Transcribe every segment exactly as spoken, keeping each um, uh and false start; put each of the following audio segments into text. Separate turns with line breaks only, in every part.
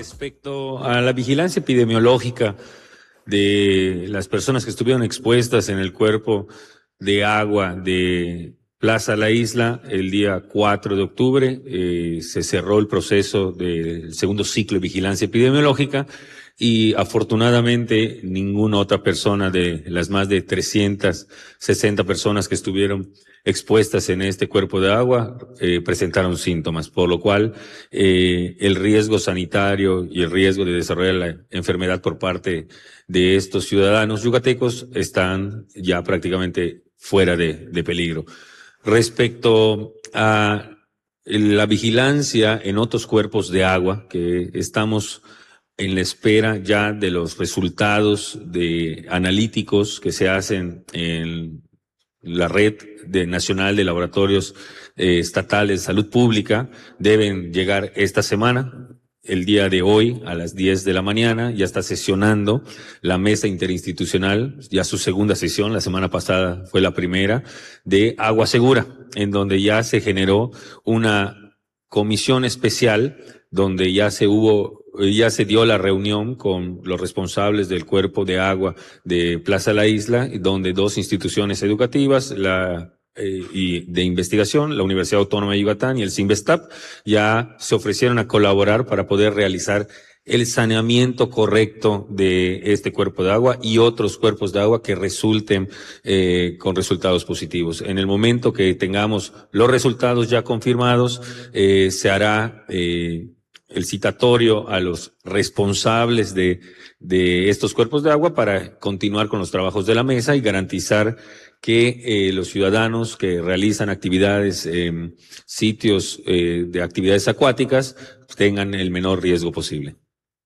Respecto a la vigilancia epidemiológica de las personas que estuvieron expuestas en el cuerpo de agua de Plaza La Isla, el día cuatro de octubre eh, se cerró el proceso del segundo ciclo de vigilancia epidemiológica y afortunadamente ninguna otra persona de las más de trescientas sesenta personas que estuvieron expuestas en este cuerpo de agua eh, presentaron síntomas, por lo cual eh, el riesgo sanitario y el riesgo de desarrollar la enfermedad por parte de estos ciudadanos yucatecos están ya prácticamente fuera de, de peligro. Respecto a la vigilancia en otros cuerpos de agua, que estamos en la espera ya de los resultados de analíticos que se hacen en la red de nacional de laboratorios eh, estatales de salud pública, deben llegar esta semana. El día de hoy, a las diez de la mañana, ya está sesionando la mesa interinstitucional, ya su segunda sesión, la semana pasada fue la primera, de Agua Segura, en donde ya se generó una comisión especial, donde ya se hubo, ya se dio la reunión con los responsables del cuerpo de agua de Plaza La Isla, donde dos instituciones educativas, la Eh, y de investigación, la Universidad Autónoma de Yucatán y el CINVESTAP, ya se ofrecieron a colaborar para poder realizar el saneamiento correcto de este cuerpo de agua y otros cuerpos de agua que resulten eh, con resultados positivos. En el momento que tengamos los resultados ya confirmados, eh, se hará eh, el citatorio a los responsables de, de estos cuerpos de agua para continuar con los trabajos de la mesa y garantizar que eh, los ciudadanos que realizan actividades en eh, sitios eh, de actividades acuáticas tengan el menor riesgo posible.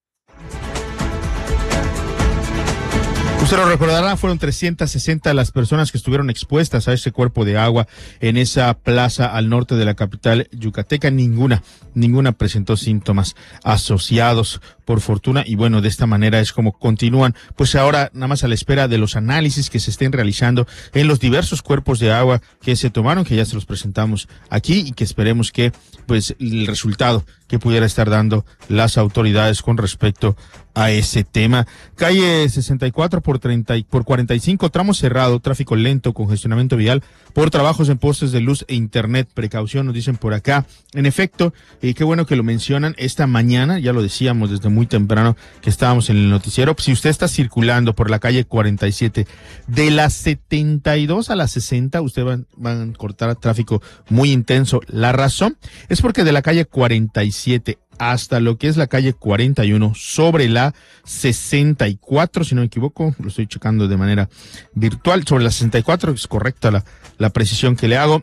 Usted lo recordará, fueron trescientas sesenta las personas que estuvieron expuestas a ese cuerpo de agua en esa plaza al norte de la capital yucateca. Ninguna, ninguna presentó síntomas asociados, por fortuna, y bueno, de esta manera es como continúan, pues ahora nada más a la espera de los análisis que se estén realizando en los diversos cuerpos de agua que se tomaron, que ya se los presentamos aquí y que esperemos que, pues, el resultado que pudiera estar dando las autoridades con respecto a ese tema. Calle sesenta y cuatro por treinta por cuarenta y cinco, tramo cerrado, tráfico lento, congestionamiento vial por trabajos en postes de luz e internet. Precaución, nos dicen por acá. En efecto, eh, qué bueno que lo mencionan esta mañana, ya lo decíamos desde muy temprano que estábamos en el noticiero. Si usted está circulando por la calle cuarenta y siete, de las setenta y dos a las sesenta, usted va, va a cortar tráfico muy intenso. La razón es porque de la calle cuarenta y siete hasta lo que es la calle cuarenta y uno, sobre la sesenta y cuatro, si no me equivoco, lo estoy checando de manera virtual, sobre la sesenta y cuatro, es correcta la, la precisión que le hago.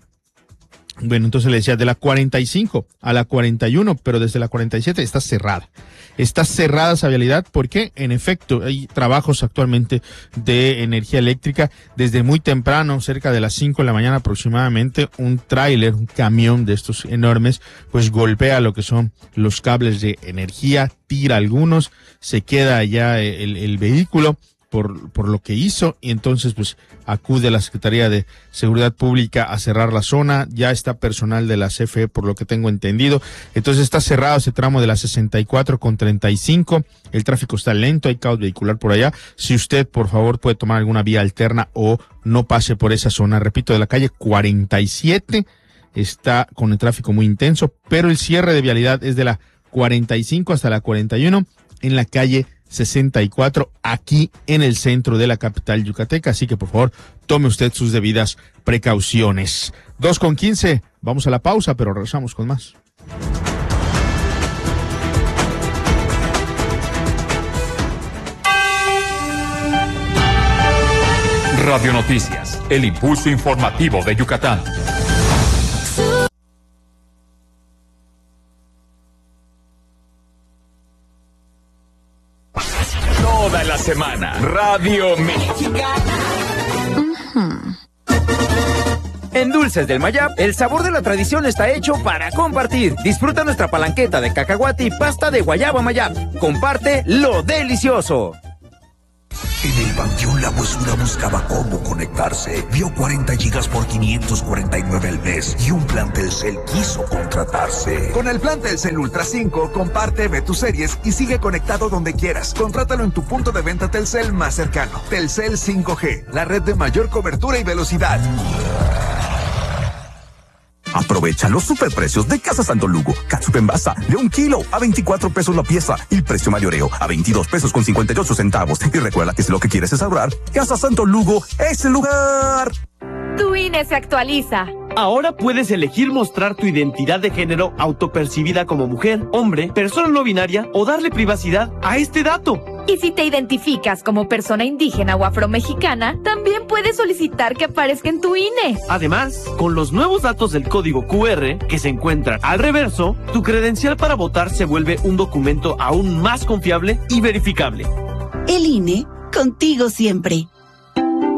Bueno, entonces le decía, de la cuarenta y cinco a la cuarenta y uno, pero desde la cuarenta y siete está cerrada. Está cerrada esa vialidad porque, en efecto, hay trabajos actualmente de energía eléctrica. Desde muy temprano, cerca de las cinco de la mañana aproximadamente, un tráiler, un camión de estos enormes, pues golpea lo que son los cables de energía, tira algunos, se queda allá el, el vehículo por, por lo que hizo, y entonces pues acude la Secretaría de Seguridad Pública a cerrar la zona. Ya está personal de la C F E, por lo que tengo entendido. Entonces está cerrado ese tramo de la sesenta y cuatro con treinta y cinco. El tráfico está lento, hay caos vehicular por allá. Si usted, por favor, puede tomar alguna vía alterna o no pase por esa zona. Repito, de la calle cuarenta y siete está con el tráfico muy intenso, pero el cierre de vialidad es de la cuarenta y cinco hasta la cuarenta y uno en la calle sesenta y cuatro, aquí en el centro de la capital yucateca. Así que por favor, tome usted sus debidas precauciones. dos con quince, vamos a la pausa, pero regresamos con más.
Radio Noticias, el impulso informativo de Yucatán. Toda la semana, Radio Mexicana.
Uh-huh. En Dulces del Mayab, el sabor de la tradición está hecho para compartir. Disfruta nuestra palanqueta de cacahuate y pasta de guayaba Mayab. Comparte lo delicioso.
En el Panteón La Huesuda buscaba cómo conectarse. Vio cuarenta gigas por quinientos cuarenta y nueve al mes y un plan Telcel quiso contratarse.
Con el plan Telcel Ultra cinco, comparte, ve tus series y sigue conectado donde quieras. Contrátalo en tu punto de venta Telcel más cercano. Telcel cinco G, la red de mayor cobertura y velocidad.
Aprovecha los superprecios de Casa Santo Lugo. Catsup en basa de un kilo a veinticuatro pesos la pieza. Y el precio mayoreo a veintidós pesos con cincuenta y ocho centavos. Y recuerda que si lo que quieres es ahorrar, Casa Santo Lugo es el lugar.
Tu I N E se actualiza.
Ahora puedes elegir mostrar tu identidad de género autopercibida como mujer, hombre, persona no binaria o darle privacidad a este dato.
Y si te identificas como persona indígena o afromexicana, también puedes solicitar que aparezca en tu I N E.
Además, con los nuevos datos del código Q R que se encuentran al reverso, tu credencial para votar se vuelve un documento aún más confiable y verificable.
El I N E, contigo siempre.